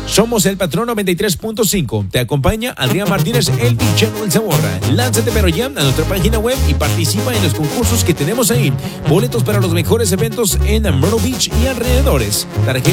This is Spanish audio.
Somos el Patrón 93.5. Te acompaña Adrián Martínez, el Chano El Sabor. Lánzate pero ya a nuestra página web y participa en los concursos que tenemos ahí. Boletos para los mejores eventos en Myrtle Beach y alrededores.